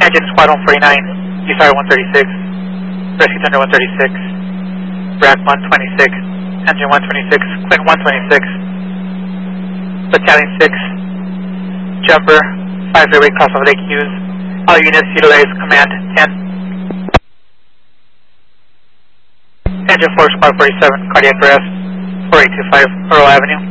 Engine Squad 149, Desire 136, Rescue Thunder 136, Rack 126, Engine 126, Quint 126, Battalion 6, Jumper, 5 Freeway crossover Lake Hughes. All units utilize Command 10. Engine 4 Squad 47, cardiac arrest, 4825 Earl Avenue.